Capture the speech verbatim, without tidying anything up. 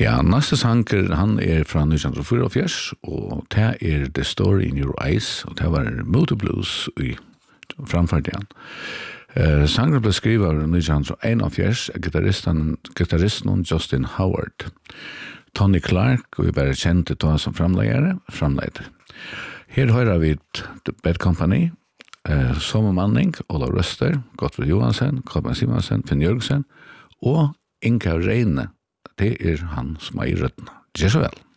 Ja, nästa sanger, han är från nitton fyrtiofyra och det är The Story in Your Eyes och det var Motor Blues i framfört igen. Uh, sanger blev skriven av nitton einogfjøruti, gitarristen, gitarristen Justin Howard. Tony Clark, og vi bare kjente då som framleggere, framleggere. Her hører vi The Bad Company, uh, Sommermanning, Ola Røster, Gottfrid Johansen, Kolben Simonsen, Finn Jørgensen, og Inka Reine. Det er han som er i røttene. Gjør så vel.